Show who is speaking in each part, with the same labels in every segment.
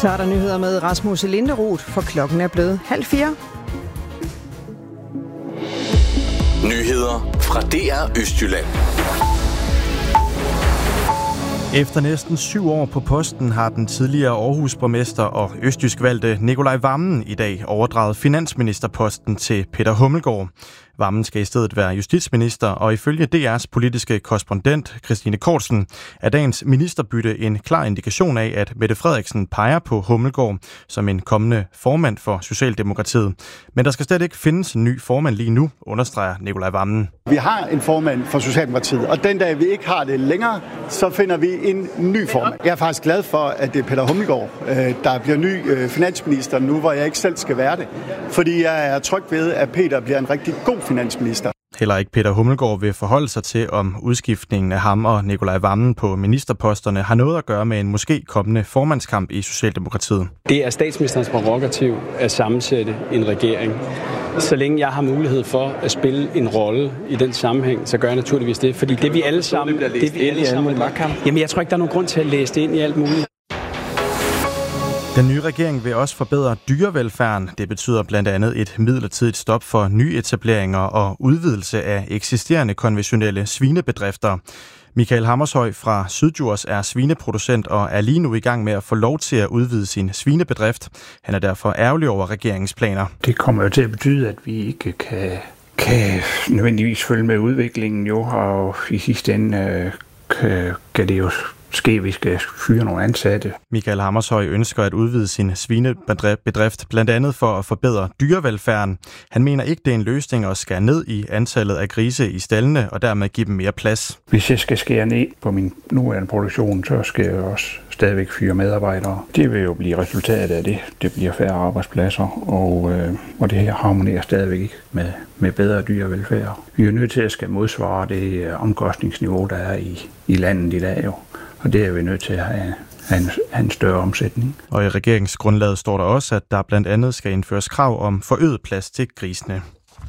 Speaker 1: Så er der nyheder med Rasmus Linderoth, for klokken er blevet 3:30.
Speaker 2: Nyheder fra DR Østjylland.
Speaker 3: Efter næsten 7 år på posten har den tidligere Aarhus-borgmester og østjysk valgte Nicolai Wammen i dag overdraget finansministerposten til Peter Hummelgaard. Wammen skal i stedet være justitsminister, og ifølge DR's politiske korrespondent Christine Kortsen er dagens ministerbytte en klar indikation af, at Mette Frederiksen peger på Hummelgaard som en kommende formand for Socialdemokratiet. Men der skal slet ikke findes en ny formand lige nu, understreger Nicolai Wammen.
Speaker 4: Vi har en formand for Socialdemokratiet, og den dag vi ikke har det længere, så finder vi en ny formand. Jeg er faktisk glad for, at det er Peter Hummelgaard, der bliver ny finansminister nu, hvor jeg ikke selv skal være det. Fordi jeg er tryg ved, at Peter bliver en rigtig god finansminister.
Speaker 3: Heller ikke Peter Hummelgaard vil forholde sig til, om udskiftningen af ham og Nicolai Wammen på ministerposterne har noget at gøre med en måske kommende formandskamp i Socialdemokratiet.
Speaker 5: Det er statsministerens prerogativ at sammensætte en regering. Så længe jeg har mulighed for at spille en rolle i den sammenhæng, så gør jeg naturligvis det. Fordi det vi alle sammen... Jamen jeg tror ikke, der er nogen grund til at læse det ind i alt muligt.
Speaker 3: Den nye regering vil også forbedre dyrevelfærden. Det betyder blandt andet et midlertidigt stop for nyetableringer og udvidelse af eksisterende konventionelle svinebedrifter. Michael Hammershøj fra Syddjurs er svineproducent og er lige nu i gang med at få lov til at udvide sin svinebedrift. Han er derfor ærgerlig over regeringens planer.
Speaker 6: Det kommer jo til at betyde, at vi ikke kan nødvendigvis følge med udviklingen, jo, og i sidste ende kan det jo ske, vi skal fyre nogle ansatte.
Speaker 3: Michael Hammershøj ønsker at udvide sin svinebedrift, blandt andet for at forbedre dyrevelfærden. Han mener ikke, det er en løsning at skære ned i antallet af grise i staldene, og dermed give dem mere plads.
Speaker 6: Hvis jeg skal skære ned på min nuværende produktion, så skal jeg også stadigvæk fyre medarbejdere. Det vil jo blive resultatet af det. Det bliver færre arbejdspladser, og det her harmonerer stadigvæk ikke med bedre dyrevelfærd. Vi er nødt til at skal modsvare det omkostningsniveau, der er i landet i dag jo. Og det er vi nødt til at have en større omsætning.
Speaker 3: Og i regeringsgrundlaget står der også, at der blandt andet skal indføres krav om forøget plads til grisene.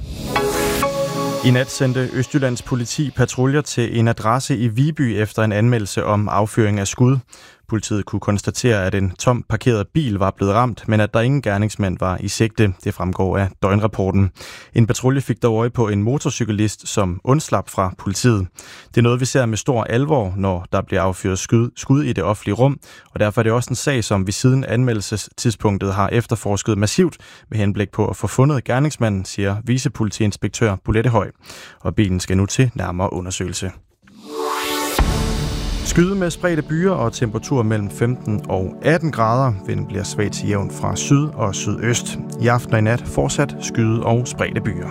Speaker 3: I nat sendte Østjyllands politi patruljer til en adresse i Viby efter en anmeldelse om affyring af skud. Politiet kunne konstatere, at en tom parkeret bil var blevet ramt, men at der ingen gerningsmand var i sigte. Det fremgår af døgnrapporten. En patrulje fik dog øje på en motorcyklist, som undslap fra politiet. Det er noget, vi ser med stor alvor, når der bliver affyret skud i det offentlige rum, og derfor er det også en sag, som vi siden anmeldelsestidspunktet har efterforsket massivt med henblik på at få fundet gerningsmanden, siger vicepolitiinspektør Bolette Høj. Og bilen skal nu til nærmere undersøgelse. Skyde med spredte byer og temperatur mellem 15 og 18 grader. Vinden bliver svag til jævn fra syd og sydøst. I aften og i nat fortsat skyde og spredte byer.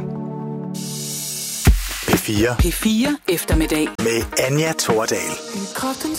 Speaker 2: P4
Speaker 7: eftermiddag
Speaker 2: med Anja Thordal.